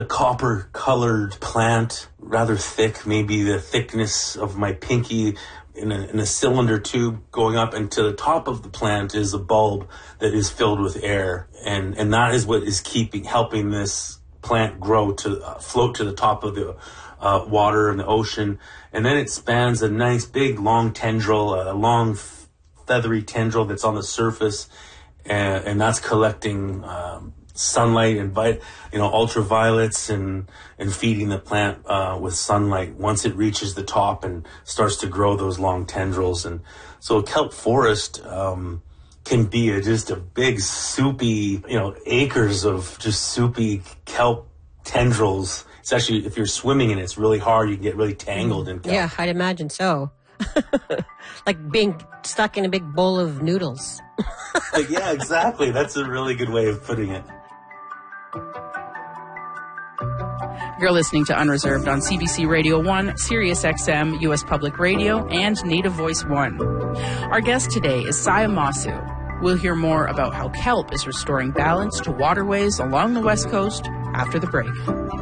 a copper-colored plant, rather thick, maybe the thickness of my pinky, in a cylinder tube going up, and to the top of the plant is a bulb that is filled with air, and that is what is helping this plant grow to float to the top of the water and the ocean. And then it spans a nice big long tendril, a long feathery tendril that's on the surface, and that's collecting sunlight and ultraviolets and feeding the plant with sunlight once it reaches the top and starts to grow those long tendrils. And so a kelp forest can be just a big soupy, acres of just soupy kelp tendrils. It's actually, if you're swimming in it, it's really hard. You can get really tangled in kelp. Yeah, I'd imagine so. Like being stuck in a big bowl of noodles. Yeah, exactly. That's a really good way of putting it. You're listening to Unreserved on CBC Radio 1, Sirius XM, U.S. Public Radio, and Native Voice 1. Our guest today is Saya Masu. We'll hear more about how kelp is restoring balance to waterways along the West Coast after the break.